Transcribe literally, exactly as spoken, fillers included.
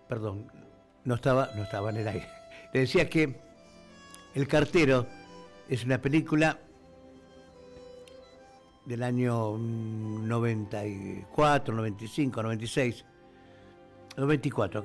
perdón, no estaba, no estaba en el aire. Le decía que El cartero es una película del año noventa y cuatro, noventa y cinco, noventa y seis, noventa y cuatro.